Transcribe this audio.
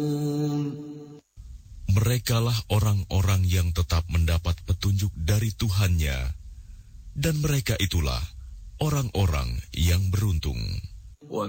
Merekalah orang-orang yang tetap mendapat petunjuk dari Tuhannya, dan mereka itulah orang-orang yang beruntung.